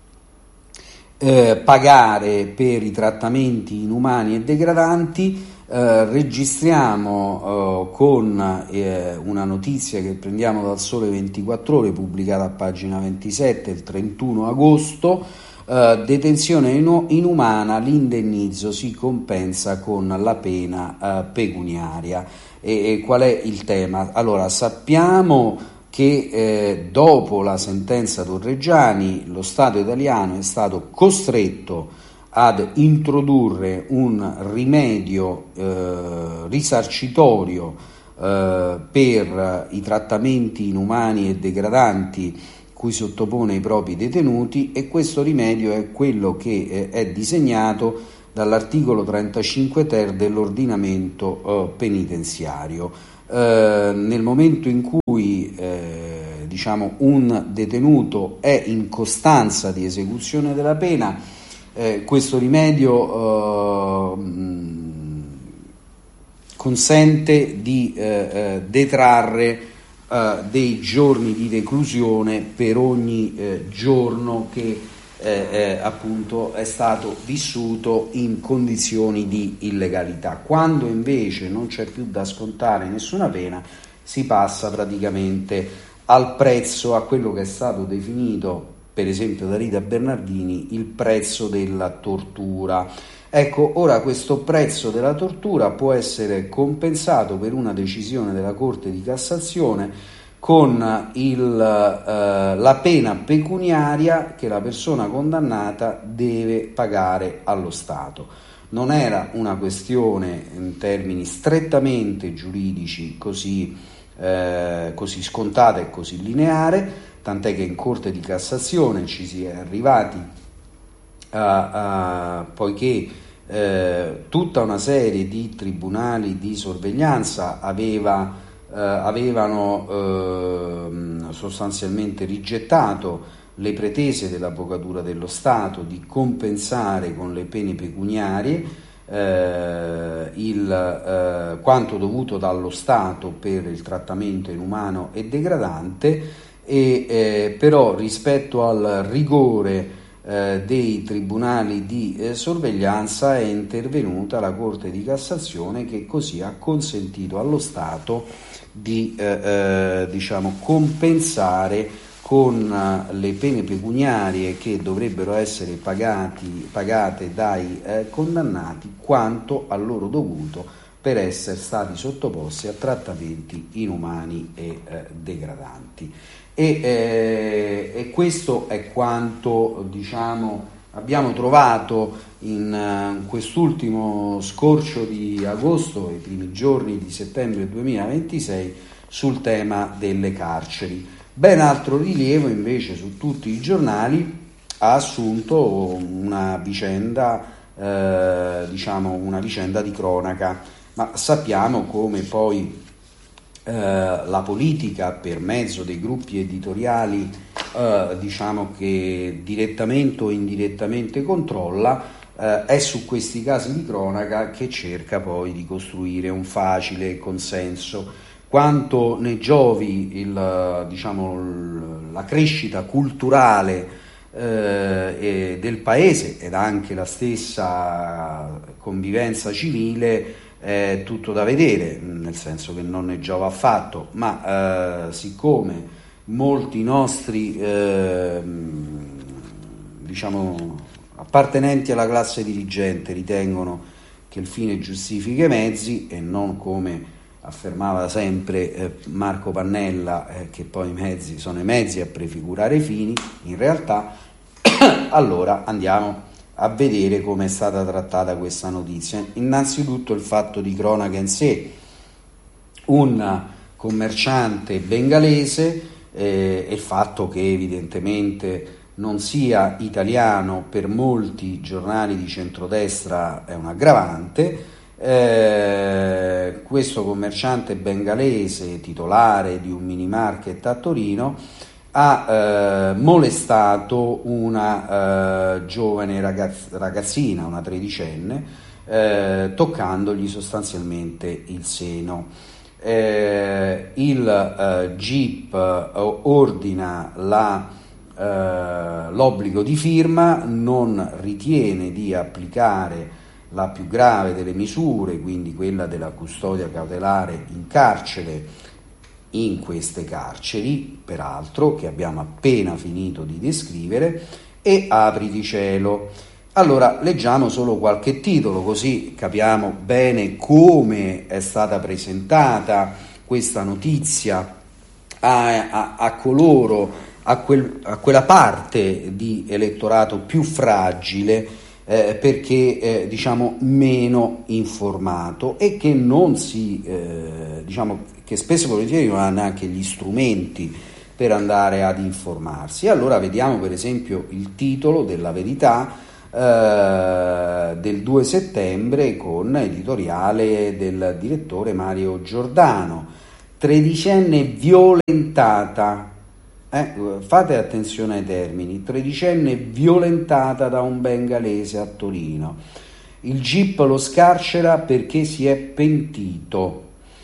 eh, pagare per i trattamenti inumani e degradanti, Eh, registriamo eh, con eh, una notizia che prendiamo dal Sole ventiquattro Ore pubblicata a pagina ventisette il trentuno agosto, eh, detenzione inu- inumana, l'indennizzo si compensa con la pena eh, pecuniaria. E, e qual è il tema? Allora, sappiamo che eh, dopo la sentenza Torreggiani lo Stato italiano è stato costretto ad introdurre un rimedio eh, risarcitorio eh, per i trattamenti inumani e degradanti cui sottopone i propri detenuti, e questo rimedio è quello che eh, è disegnato dall'articolo trentacinque ter dell'ordinamento eh, penitenziario. Eh, nel momento in cui eh, diciamo un detenuto è in costanza di esecuzione della pena, Eh, questo rimedio eh, consente di eh, eh, detrarre eh, dei giorni di reclusione per ogni eh, giorno che eh, eh, appunto è stato vissuto in condizioni di illegalità. Quando invece non c'è più da scontare nessuna pena, si passa praticamente al prezzo, a quello che è stato definito per esempio da Rita Bernardini, il prezzo della tortura. Ecco, ora questo prezzo della tortura può essere compensato per una decisione della Corte di Cassazione con il, eh, la pena pecuniaria che la persona condannata deve pagare allo Stato. Non era una questione in termini strettamente giuridici così, eh, così scontata e così lineare, tant'è che in Corte di Cassazione ci si è arrivati a, a, poiché eh, tutta una serie di tribunali di sorveglianza aveva, eh, avevano eh, sostanzialmente rigettato le pretese dell'Avvocatura dello Stato di compensare con le pene pecuniarie eh, il, eh, quanto dovuto dallo Stato per il trattamento inumano e degradante. E eh, però rispetto al rigore eh, dei tribunali di eh, sorveglianza è intervenuta la Corte di Cassazione, che così ha consentito allo Stato di eh, eh, diciamo compensare con eh, le pene pecuniarie che dovrebbero essere pagati, pagate dai eh, condannati quanto a loro dovuto per essere stati sottoposti a trattamenti inumani e eh, degradanti. E, eh, e questo è quanto diciamo abbiamo trovato in uh, quest'ultimo scorcio di agosto e i primi giorni di settembre duemilaventisei sul tema delle carceri. Ben altro rilievo invece su tutti i giornali ha assunto una vicenda eh, diciamo una vicenda di cronaca, ma sappiamo come poi Eh, la politica, per mezzo dei gruppi editoriali eh, diciamo che direttamente o indirettamente controlla, eh, è su questi casi di cronaca che cerca poi di costruire un facile consenso. Quanto ne giovi il, diciamo, la crescita culturale eh, del paese ed anche la stessa convivenza civile, è tutto da vedere, nel senso che non ne giova affatto, ma eh, siccome molti nostri eh, diciamo appartenenti alla classe dirigente ritengono che il fine giustifica i mezzi e non, come affermava sempre eh, Marco Pannella, eh, che poi i mezzi sono i mezzi a prefigurare i fini, in realtà allora andiamo a vedere come è stata trattata questa notizia. Innanzitutto il fatto di cronaca in sé: un commerciante bengalese, eh, e il fatto che evidentemente non sia italiano per molti giornali di centrodestra è un aggravante. Eh, questo commerciante bengalese, titolare di un mini market a Torino, ha eh, molestato una eh, giovane ragazz- ragazzina, una tredicenne, eh, toccandogli sostanzialmente il seno. Eh, il eh, G I P eh, ordina la, eh, l'obbligo di firma, non ritiene di applicare la più grave delle misure, quindi quella della custodia cautelare in carcere, in queste carceri, peraltro, che abbiamo appena finito di descrivere, e apriti cielo. Allora, leggiamo solo qualche titolo, così capiamo bene come è stata presentata questa notizia a, a, a coloro, a, quel, a quella parte di elettorato più fragile, eh, perché eh, diciamo meno informato e che non si eh, diciamo che spesso e volentieri non ha neanche gli strumenti per andare ad informarsi. Allora vediamo per esempio il titolo della Verità eh, del due settembre con editoriale del direttore Mario Giordano: tredicenne violentata, eh, fate attenzione ai termini, tredicenne violentata da un bengalese a Torino, il G I P lo scarcera perché si è pentito.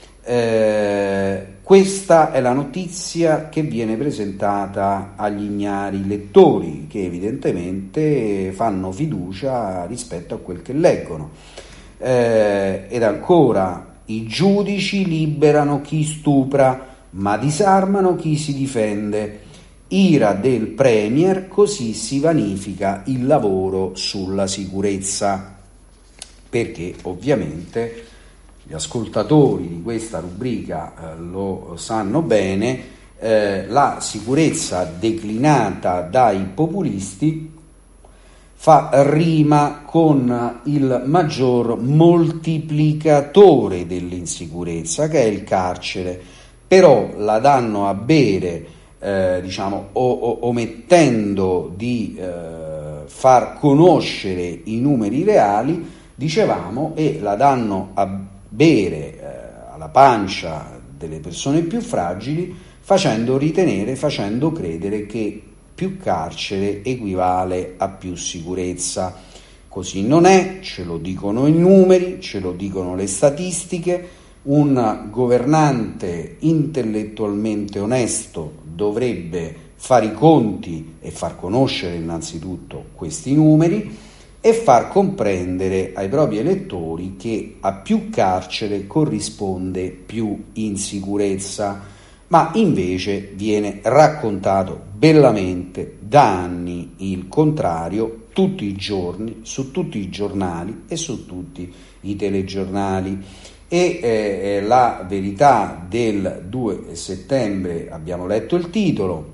Eh, questa è la notizia che viene presentata agli ignari lettori, che evidentemente fanno fiducia rispetto a quel che leggono. Eh, ed ancora, i giudici liberano chi stupra ma disarmano chi si difende. Ira del Premier, così si vanifica il lavoro sulla sicurezza. Perché ovviamente gli ascoltatori di questa rubrica eh, lo sanno bene, eh, la sicurezza declinata dai populisti fa rima con il maggior moltiplicatore dell'insicurezza, che è il carcere, però la danno a bere eh, diciamo o, o, omettendo di eh, far conoscere i numeri reali, dicevamo, e la danno a bere eh, alla pancia delle persone più fragili, facendo ritenere, facendo credere che più carcere equivale a più sicurezza. Così non è, ce lo dicono i numeri, ce lo dicono le statistiche. Un governante intellettualmente onesto dovrebbe fare i conti e far conoscere innanzitutto questi numeri e far comprendere ai propri elettori che a più carcere corrisponde più insicurezza, ma invece viene raccontato bellamente da anni il contrario, tutti i giorni, su tutti i giornali e su tutti i telegiornali. E eh, la Verità del due settembre, abbiamo letto il titolo,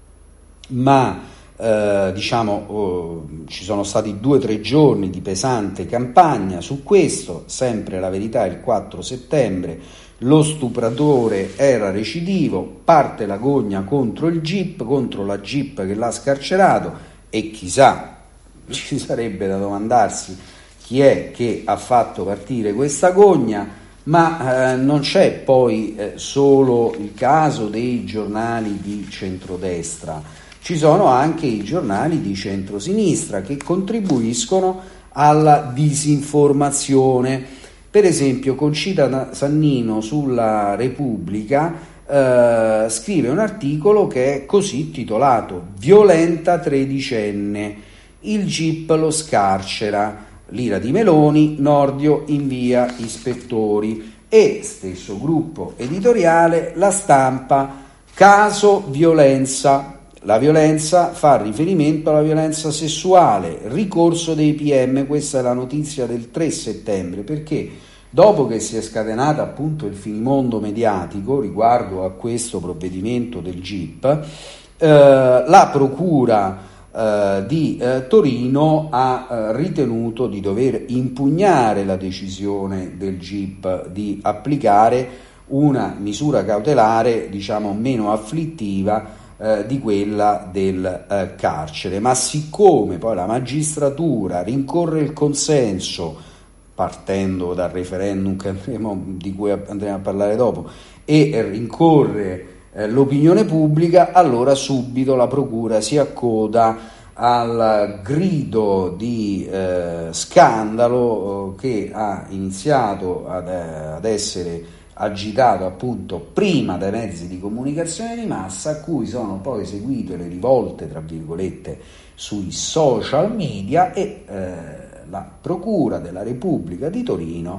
ma Eh, diciamo oh, ci sono stati due o tre giorni di pesante campagna su questo. Sempre la Verità il quattro settembre: lo stupratore era recidivo, parte la gogna contro il G I P, contro la G I P che l'ha scarcerato, e chissà, ci sarebbe da domandarsi chi è che ha fatto partire questa gogna. Ma eh, non c'è poi eh, solo il caso dei giornali di centrodestra. Ci sono anche i giornali di centrosinistra che contribuiscono alla disinformazione. Per esempio, Concita Sannino sulla Repubblica eh, scrive un articolo che è così titolato: violenta tredicenne, il G I P lo scarcera, l'ira di Meloni, Nordio invia ispettori. E stesso gruppo editoriale, La Stampa, caso violenza. La violenza fa riferimento alla violenza sessuale, ricorso dei P M. Questa è la notizia del tre settembre, perché dopo che si è scatenato appunto il finimondo mediatico riguardo a questo provvedimento del G I P, eh, la procura eh, di eh, Torino ha eh, ritenuto di dover impugnare la decisione del G I P di applicare una misura cautelare, diciamo, meno afflittiva Eh, di quella del eh, carcere. Ma siccome poi la magistratura rincorre il consenso, partendo dal referendum che andremo, di cui andremo a parlare dopo, e rincorre eh, l'opinione pubblica, allora subito la procura si accoda al grido di eh, scandalo eh, che ha iniziato ad, eh, ad essere agitato appunto prima dai mezzi di comunicazione di massa, a cui sono poi seguite le rivolte tra virgolette sui social media, e eh, la Procura della Repubblica di Torino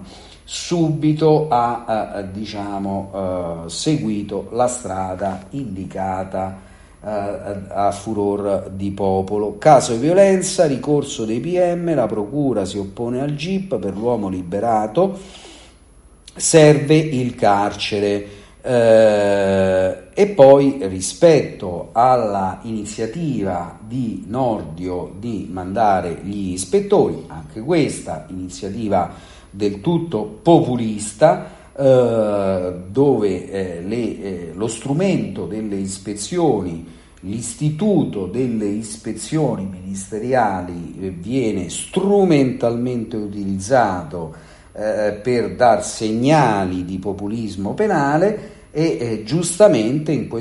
subito ha eh, diciamo eh, seguito la strada indicata eh, a furor di popolo. Caso di violenza, ricorso dei P M, la Procura si oppone al G I P, per l'uomo liberato serve il carcere. Eh, e poi rispetto alla iniziativa di Nordio di mandare gli ispettori, anche questa iniziativa del tutto populista, eh, dove eh, le, eh, lo strumento delle ispezioni, l'istituto delle ispezioni ministeriali eh, viene strumentalmente utilizzato eh, per dar segnali di populismo penale, e eh, giustamente in questo